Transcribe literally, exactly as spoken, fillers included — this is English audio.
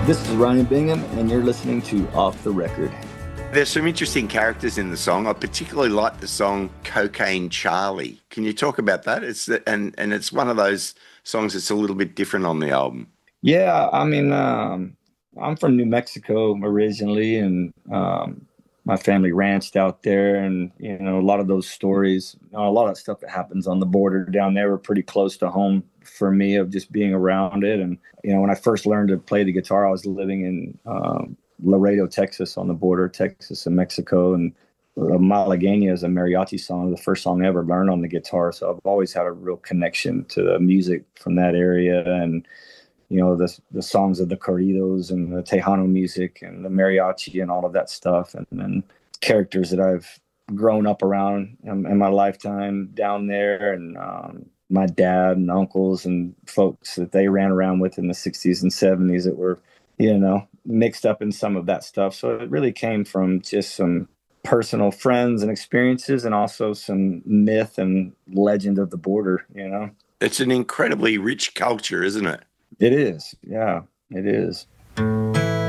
This is Ryan Bingham, and you're listening to Off the Record. There's some interesting characters in the song. I particularly like the song Cocaine Charlie. Can you talk about that? It's the, and and it's one of those songs that's a little bit different on the album. Yeah, I mean, um, I'm from New Mexico originally, and um, my family ranched out there, and you know, a lot of those stories, you know, a lot of stuff that happens on the border down there were pretty close to home for me of just being around it. And you know, when I first learned to play the guitar, I was living in um, Laredo, Texas, on the border, Texas and Mexico, and uh, Malagueña is a mariachi song, the first song I ever learned on the guitar. So I've always had a real connection to the music from that area, and you know, the the songs of the corridos and the Tejano music and the mariachi and all of that stuff, and then characters that I've grown up around in, in my lifetime down there, and um, my dad and uncles and folks that they ran around with in the sixties and seventies that were, you know, mixed up in some of that stuff. So it really came from just some personal friends and experiences, and also some myth and legend of the border, you know. It's an incredibly rich culture, isn't it? It is. Yeah, it is.